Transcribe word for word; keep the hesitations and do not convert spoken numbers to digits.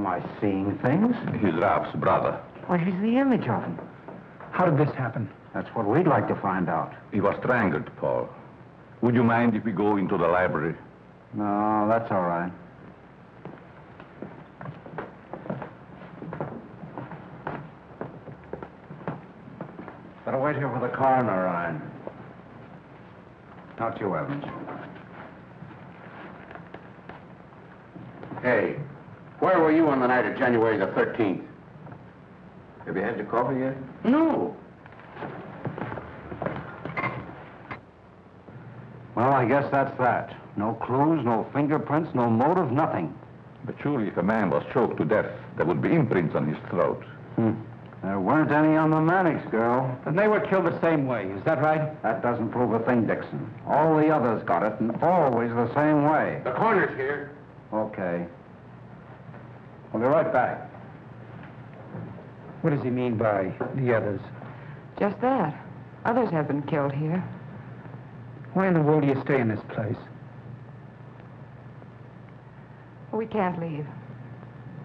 Am I seeing things? He's Ralph's brother. Well, he's the image of him. How did this happen? That's what we'd like to find out. He was strangled, Paul. Would you mind if we go into the library? No, that's all right. Better wait here for the coroner, Ryan. Not you, Evans. Hey, where were you on the night of January the thirteenth? Have you had your coffee yet? No. Well, I guess that's that. No clues, no fingerprints, no motive, nothing. But surely if a man was choked to death, there would be imprints on his throat. Hmm. There weren't any on the Mannix girl. And they were killed the same way, is that right? That doesn't prove a thing, Dixon. All the others got it, and always the same way. The coroner's here. Okay. We'll be right back. What does he mean by the others? Just that. Others have been killed here. Why in the world do you stay in this place? We can't leave.